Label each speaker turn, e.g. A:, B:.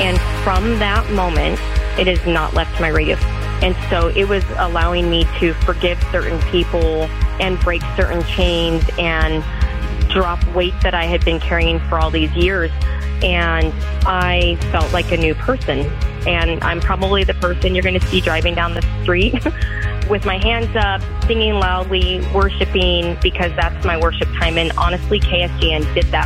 A: And from that moment, it has not left my radio. And so it was allowing me to forgive certain people and break certain chains and drop weight that I had been carrying for all these years. And I felt like a new person. And I'm probably the person you're going to see driving down the street with my hands up, singing loudly, worshiping, because that's my worship time. And honestly, KSGN did that